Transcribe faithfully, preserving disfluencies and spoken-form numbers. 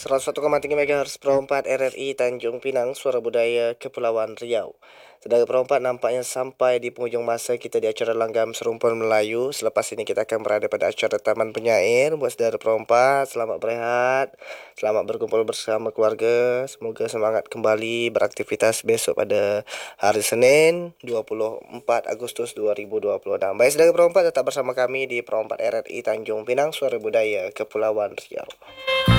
seratus satu koma tiga MHz Pro empat R R I Tanjung Pinang, Suara Budaya Kepulauan Riau. Saudara Pro empat, nampaknya sampai di penghujung masa kita di acara Langgam Serumpun Melayu. Selepas ini kita akan berada pada acara Taman Penyair. Buat saudara Pro empat, selamat berehat, selamat berkumpul bersama keluarga. Semoga semangat kembali beraktivitas besok pada hari Senin dua puluh empat Agustus dua ribu dua puluh enam. Baik saudara Pro empat, tetap bersama kami di Pro empat R R I Tanjung Pinang, Suara Budaya Kepulauan Riau.